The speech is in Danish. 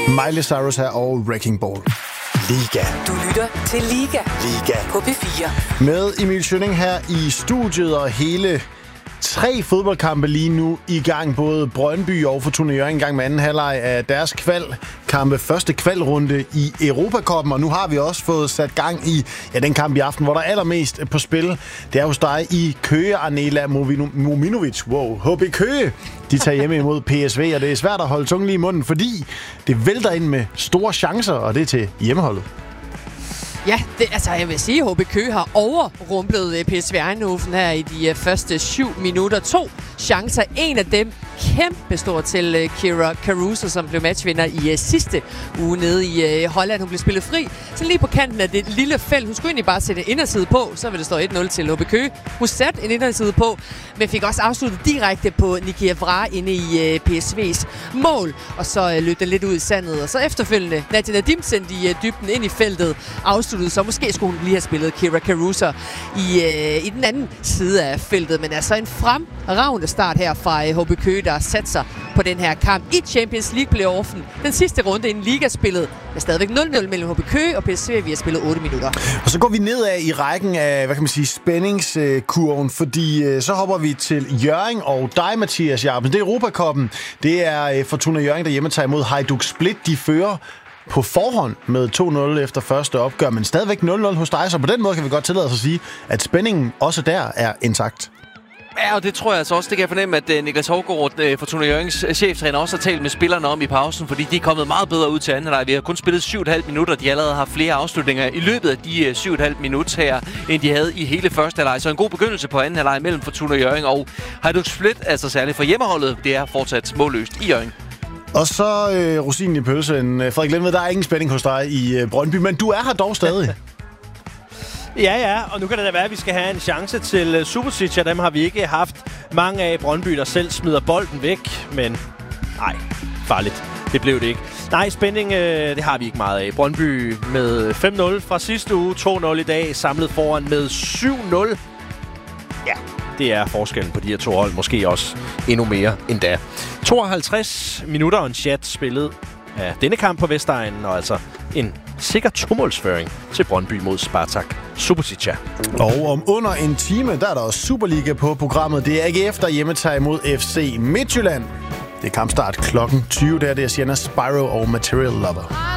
Miley Cyrus her og Wrecking Ball. Liga. Du lytter til Liga på P4. Med Emil Schønning her i studiet, og hele 3 fodboldkampe lige nu i gang. Både Brøndby og Fortuna Hjørring i gang med anden halvleg af deres kvalkampe. Første kvalrunde i Europacuppen, og nu har vi også fået sat gang i den kamp i aften, hvor der er allermest på spil. Det er hos dig i Køge, Arnela Mominovic. HB Køge. De tager hjemme imod PSV, og det er svært at holde tungen lige i munden, fordi det vælter ind med store chancer, og det er til hjemmeholdet. Ja, jeg vil sige, at HB Køge har overrumplet PSV Eindhoven her i de første 7 minutter. 2 chancer. En af dem kæmpe stor til Kira Caruso, som blev matchvinder i sidste uge nede i Holland. Hun blev spillet fri, så lige på kanten af det lille felt. Hun skulle egentlig bare sætte en inderside på, så vil det stå 1-0 til HB Køge. Hun satte en inderside på, men fik også afsluttet direkte på Niki Evra inde i PSV's mål. Og så løb den lidt ud i sandet, og så efterfølgende Nadia Nadim sendte i dybden ind i feltet, afsluttede, så måske skulle hun lige have spillet Kira Caruso i den anden side af feltet. Men altså en fremragende start her fra HB Køge, der satser på den her kamp i Champions League-playoffen. Den sidste runde inden ligaspillet er stadigvæk 0-0 mellem HB Køge og PSV. Vi har spillet 8 minutter. Og så går vi nedad i rækken af, spændingskurven, fordi så hopper vi til Hjørring og dig, Mathias Jarpen. Det er Europacuppen. Det er Fortuna Hjørring, der hjemme tager imod Hajduk Split. De fører på forhånd med 2-0 efter første opgør, men stadigvæk 0-0 hos dig, så på den måde kan vi godt tillade os at sige, at spændingen også der er intakt. Ja, og det tror jeg altså også. Det kan jeg fornemme, at Niklas Hovgaard, Fortuna Hjørrings cheftræner, også har talt med spillerne om i pausen, fordi de er kommet meget bedre ud til anden halvleg. Vi har kun spillet 7,5 minutter. De allerede har flere afslutninger i løbet af de 7,5 minutter her, end de havde i hele første halvleg. Så en god begyndelse på anden halvleg mellem Fortuna Hjørring og Hajduk Split, altså særligt for hjemmeholdet. Det er fortsat målløst i Hjørring. Og så rosinen i pølsen. Frederik Lindved, der er ingen spænding hos dig i Brøndby, men du er her dog stadig. Ja, og nu kan det da være, at vi skal have en chance til Subasic, og dem har vi ikke haft mange af. Brøndby, der selv smider bolden væk, men nej, farligt. Det blev det ikke. Nej, spænding, det har vi ikke meget af. Brøndby med 5-0 fra sidste uge, 2-0 i dag, samlet foran med 7-0. Ja, det er forskellen på de her 2 hold, måske også endnu mere end da. 52 minutter og en chat spillet af denne kamp på Vestegnen, og altså en sikker 2-målsføring til Brøndby mod Spartak Subotica. Og om under en time, der er der også Superliga på programmet. Det er AGF, der hjemmetager imod FC Midtjylland. Det er kampstart klokken 20, der det er Sienna Spyro og Material Lover.